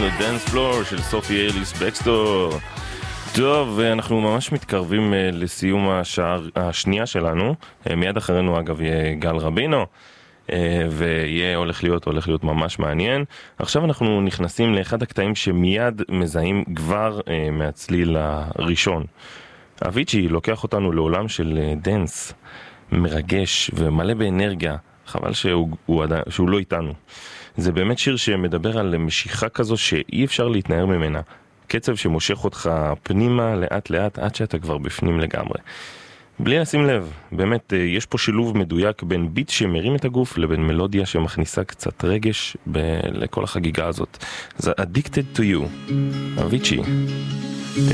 דנס פלור של סופי אליס בקסטור. טוב, אנחנו ממש מתקרבים לסיום השעה השנייה שלנו. מיד אחרינו אגב יהיה גל רבינו, ויהיה הולך להיות ממש מעניין. עכשיו אנחנו נכנסים לאחד הקטעים שמיד מזהים כבר מהצליל הראשון. אביצ'י לוקח אותנו לעולם של דנס מרגש ומלא באנרגיה. חבל שהוא לא איתנו. זה באמת שיר שמדבר על משיכה כזו שאי אפשר להתנער ממנה. קצב שמושך אותך פנימה לאט לאט עד שאתה כבר בפנים לגמרי. בלי לשים לב, באמת יש פה שילוב מדויק בין ביט שמרים את הגוף לבין מלודיה שמכניסה קצת רגש לכל החגיגה הזאת. זה Addicted to You, אביצ'י.